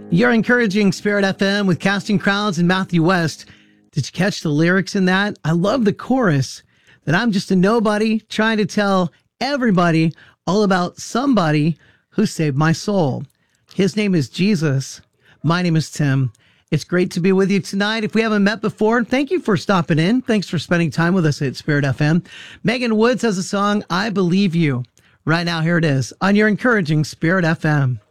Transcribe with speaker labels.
Speaker 1: You're encouraging Spirit FM with Casting Crowns and Matthew West. Did you catch the lyrics in that? I love the chorus that I'm just a nobody trying to tell everybody all about somebody who saved my soul. His name is Jesus. My name is Tim. It's great to be with you tonight. If we haven't met before, thank you for stopping in. Thanks for spending time with us at Spirit FM. Megan Woods has a song, I Believe You. Right now, here it is on your encouraging Spirit FM.